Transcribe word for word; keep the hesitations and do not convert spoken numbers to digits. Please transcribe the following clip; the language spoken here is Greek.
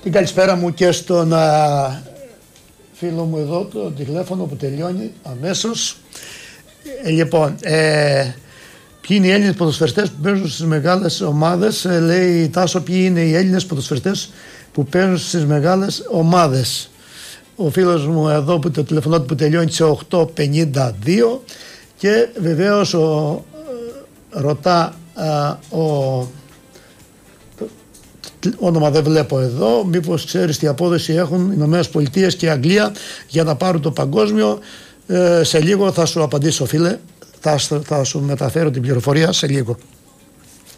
Την καλησπέρα μου και στον α, φίλο μου εδώ, το τηλέφωνο που τελειώνει αμέσως. Ε, λοιπόν, ε, ποιοι είναι οι Έλληνες ποδοσφαιριστές που παίζουν στις μεγάλες ομάδες? Ε, λέει Τάσο, ποιοι είναι οι Έλληνες ποδοσφαιριστές που παίζουν στις μεγάλες ομάδες? Ο φίλος μου εδώ που το τηλεφωνό του που τελειώνει σε οκτώ πενήντα δύο και βεβαίως ο, ε, ρωτά α, ο όνομα δεν βλέπω εδώ, μήπως ξέρεις τι απόδοση έχουν οι Ηνωμένες Πολιτείες και η Αγγλία για να πάρουν το παγκόσμιο? Ε, σε λίγο θα σου απαντήσω, φίλε, θα, θα σου μεταφέρω την πληροφορία σε λίγο.